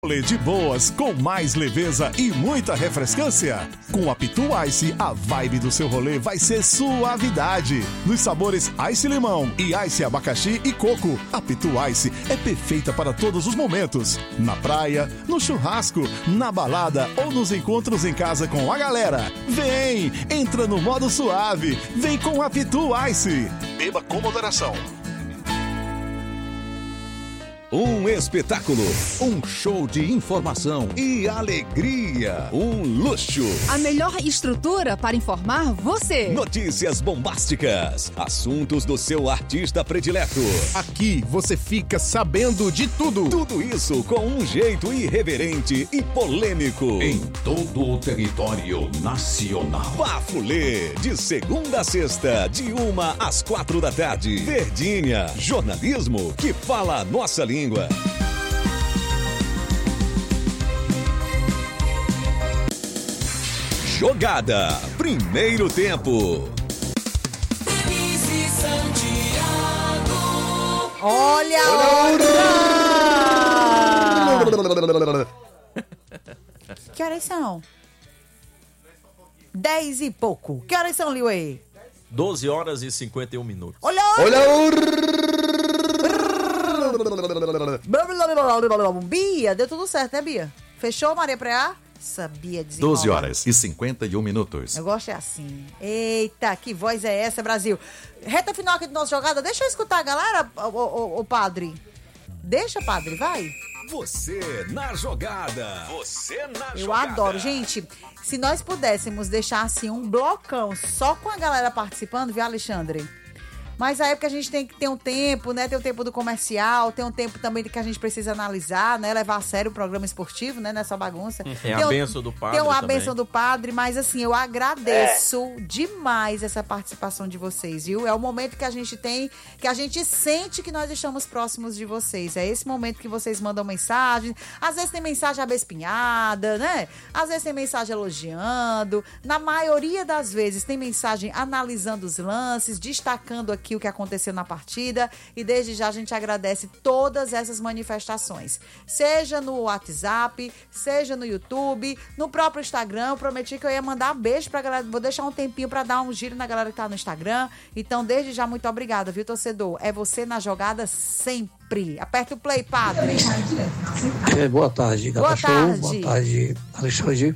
Rolê de boas, com mais leveza e muita refrescância. Com a Pitu Ice, a vibe do seu rolê vai ser suavidade. Nos sabores Ice Limão e Ice Abacaxi e Coco, a Pitu Ice é perfeita para todos os momentos. Na praia, no churrasco, na balada ou nos encontros em casa com a galera. Vem, entra no modo suave. Vem com a Pitu Ice. Beba com moderação. Um espetáculo, um show de informação e alegria, um luxo. A melhor estrutura para informar você. Notícias bombásticas, assuntos do seu artista predileto. Aqui você fica sabendo de tudo. Tudo isso com um jeito irreverente e polêmico. Em todo o território nacional. Bafulê, de segunda a sexta, de 1 às 4 da tarde. Verdinha, jornalismo que fala a nossa língua. Jogada, primeiro tempo. Olha Que horas são? 10 e pouco. Que horas são, Liuê? 12 horas e 51 minutos. Olha Bia, deu tudo certo, né, Bia? Fechou, Maria Preá? Sabia desenrolar. 12 horas e 51 minutos. Eu gosto é assim. Eita, que voz é essa, Brasil? Reta final aqui do nosso jogada. Deixa eu escutar a galera, o padre. Deixa, padre, vai. Você na jogada. Você na Eu jogada. adoro. Gente, se nós pudéssemos deixar assim um blocão só com a galera participando, viu, Alexandre? Mas aí é porque a gente tem que ter um tempo, né? Tem o tempo do comercial, tem um tempo também que a gente precisa analisar, né? Levar a sério o programa esportivo, né? Nessa bagunça. Tem a bênção do padre. Tem a também. bênção do padre, mas assim, eu agradeço demais essa participação de vocês, viu? É o momento que a gente tem, que a gente sente que nós estamos próximos de vocês. É esse momento que vocês mandam mensagem. Às vezes tem mensagem abespinhada, né? Às vezes tem mensagem elogiando. Na maioria das vezes tem mensagem analisando os lances, destacando aqui o que aconteceu na partida, e desde já a gente agradece todas essas manifestações, seja no WhatsApp, seja no YouTube, no próprio Instagram. Eu prometi que eu ia mandar beijo pra galera, vou deixar um tempinho pra dar um giro na galera que tá no Instagram, então desde já muito obrigada, viu, torcedor? É você na jogada sempre. Aperta o play, padre. Boa tarde, Gata Show. Boa tarde, Alexandre.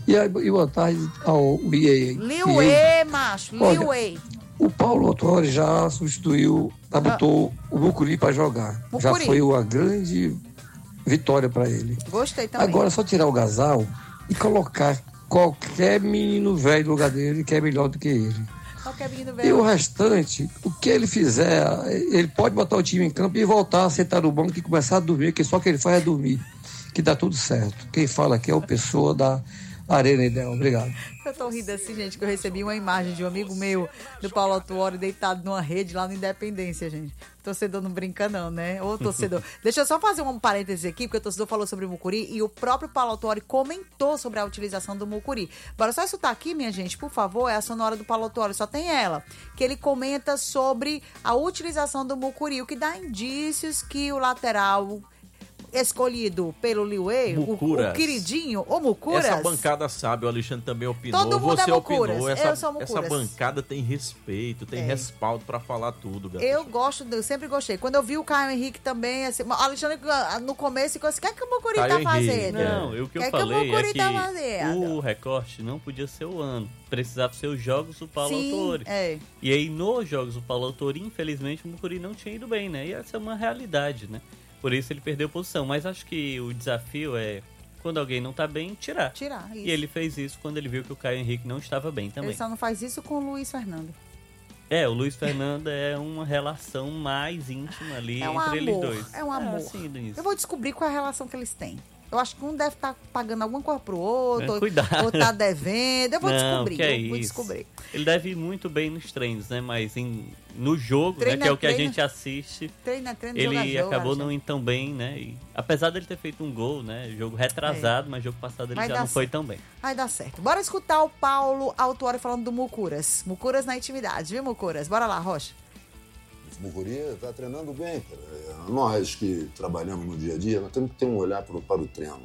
E boa tarde ao IE. Liuê, macho, Liuê. O Paulo Autori já substituiu, botou o Mucuri para jogar. Mucuri. Já foi uma grande vitória para ele. Gostei também. Agora é só tirar o Gasal e colocar qualquer menino velho no lugar dele, que é melhor do que ele. Qualquer menino velho. E o restante, o que ele fizer, ele pode botar o time em campo e voltar a sentar no banco e começar a dormir, que só que ele faz é dormir, que dá tudo certo. Quem fala aqui é o Pessoa da Arena Ideal. Obrigado. Eu tô rindo assim, gente, que eu recebi uma imagem de um amigo meu, do Paulo Autuori, deitado numa rede lá no Independência, gente. Torcedor não brinca não, né? Ô, torcedor. Deixa eu só fazer um parêntese aqui, porque o torcedor falou sobre o Mucuri e o próprio Paulo Autuori comentou sobre a utilização do Mucuri. Bora só escutar aqui, minha gente, por favor, é a sonora do Paulo Autuori, só tem ela, que ele comenta sobre a utilização do Mucuri, o que dá indícios que o lateral escolhido pelo Liuê, o queridinho, o Mucuras. Essa bancada sabe, o Alexandre também opinou. Todo mundo você é Mucuras. opinou. Eu sou Mucuras. Essa bancada tem respeito, tem respaldo pra falar tudo, galera. Eu sempre gostei. Quando eu vi o Caio Henrique também, assim, o Alexandre no começo ficou assim, o que é que o Mucuri tá fazendo? Não, o que eu falei é que o recorte não podia ser o ano. Precisava ser os jogos do Paulo Autori. E aí, nos jogos do Paulo Autori, infelizmente, o Mucuri não tinha ido bem, né? E essa é uma realidade, né? Por isso ele perdeu posição. Mas acho que o desafio é, quando alguém não tá bem, tirar. Isso. E ele fez isso quando ele viu que o Caio Henrique não estava bem também. Ele só não faz isso com o Luiz Fernando. O Luiz Fernando é uma relação mais íntima ali entre eles dois. É um amor. Assim, eu vou descobrir qual é a relação que eles têm. Eu acho que um deve estar pagando alguma coisa pro outro, Cuidado. ou tá devendo. Eu vou descobrir. Vou descobrir. Ele deve ir muito bem nos treinos, né? Mas no jogo, né? Que é o que a gente assiste. Ele acabou não indo tão bem, né? E, apesar dele ter feito um gol, né? Jogo retrasado, mas jogo passado ele já não foi tão bem. Vai dar certo. Bora escutar o Paulo Autuori falando do Mucuras. Mucuras na intimidade, viu, Mucuras? Bora lá, Rocha. O Mucuri está treinando bem, cara. Nós que trabalhamos no dia a dia, nós temos que ter um olhar para o treino.